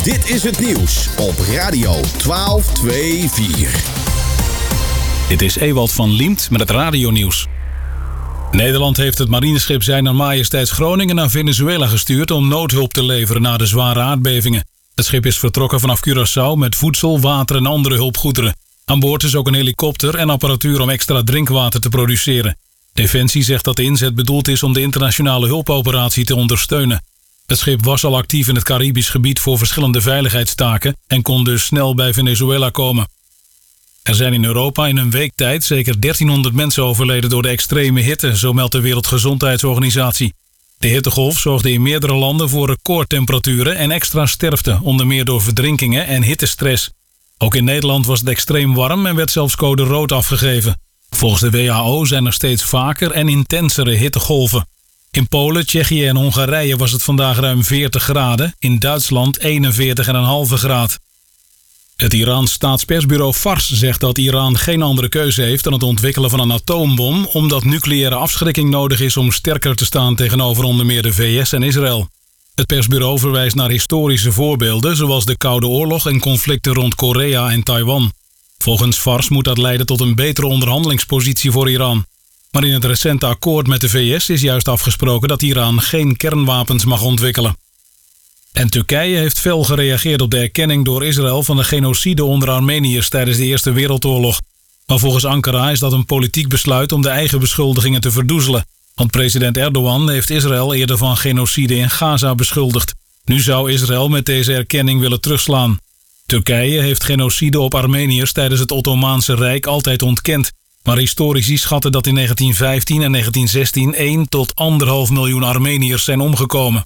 Dit is het nieuws op Radio 1224. Dit is Ewald van Liemt met het radionieuws. Nederland heeft het marineschip Zijner Majesteits Groningen naar Venezuela gestuurd om noodhulp te leveren na de zware aardbevingen. Het schip is vertrokken vanaf Curaçao met voedsel, water en andere hulpgoederen. Aan boord is ook een helikopter en apparatuur om extra drinkwater te produceren. Defensie zegt dat de inzet bedoeld is om de internationale hulpoperatie te ondersteunen. Het schip was al actief in het Caribisch gebied voor verschillende veiligheidstaken en kon dus snel bij Venezuela komen. Er zijn in Europa in een week tijd zeker 1300 mensen overleden door de extreme hitte, zo meldt de Wereldgezondheidsorganisatie. De hittegolf zorgde in meerdere landen voor recordtemperaturen en extra sterfte, onder meer door verdrinkingen en hittestress. Ook in Nederland was het extreem warm en werd zelfs code rood afgegeven. Volgens de WHO zijn er steeds vaker en intensere hittegolven. In Polen, Tsjechië en Hongarije was het vandaag ruim 40 graden, in Duitsland 41,5 graad. Het Iraans staatspersbureau Fars zegt dat Iran geen andere keuze heeft dan het ontwikkelen van een atoombom, omdat nucleaire afschrikking nodig is om sterker te staan tegenover onder meer de VS en Israël. Het persbureau verwijst naar historische voorbeelden zoals de Koude Oorlog en conflicten rond Korea en Taiwan. Volgens Fars moet dat leiden tot een betere onderhandelingspositie voor Iran. Maar in het recente akkoord met de VS is juist afgesproken dat Iran geen kernwapens mag ontwikkelen. En Turkije heeft fel gereageerd op de erkenning door Israël van de genocide onder Armeniërs tijdens de Eerste Wereldoorlog. Maar volgens Ankara is dat een politiek besluit om de eigen beschuldigingen te verdoezelen. Want president Erdogan heeft Israël eerder van genocide in Gaza beschuldigd. Nu zou Israël met deze erkenning willen terugslaan. Turkije heeft genocide op Armeniërs tijdens het Ottomaanse Rijk altijd ontkend. Maar historici schatten dat in 1915 en 1916 1 tot 1,5 miljoen Armeniërs zijn omgekomen.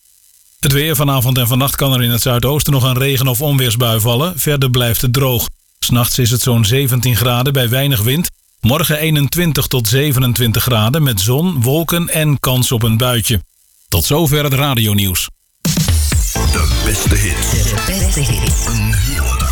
Het weer vanavond en vannacht kan er in het zuidoosten nog een regen- of onweersbui vallen. Verder blijft het droog. 's Nachts is het zo'n 17 graden bij weinig wind. Morgen 21 tot 27 graden met zon, wolken en kans op een buitje. Tot zover het radionieuws. De beste hits. De beste hits. Een heel